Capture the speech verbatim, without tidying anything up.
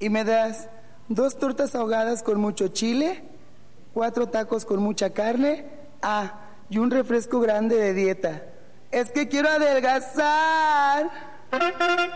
Y me das dos tortas ahogadas con mucho chile, cuatro tacos con mucha carne, ah, y un refresco grande de dieta. Es que quiero adelgazar.